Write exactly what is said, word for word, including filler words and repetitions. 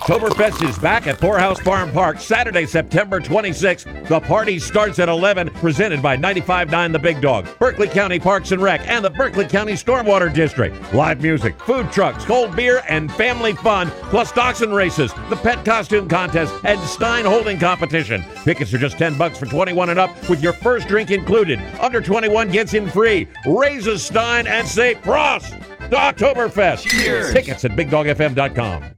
Oktoberfest is back at Poorhouse Farm Park Saturday, September twenty-sixth. The party starts at eleven, presented by ninety-five point nine The Big Dog, Berkeley County Parks and Rec, and the Berkeley County Stormwater District. Live music, food trucks, cold beer, and family fun, plus dachshund races, the pet costume contest, and Stein holding competition. Tickets are just ten bucks for twenty-one and up, with your first drink included. Under twenty-one gets in free. Raise a Stein and say Prost to Oktoberfest. Cheers. Tickets at big dog f m dot com.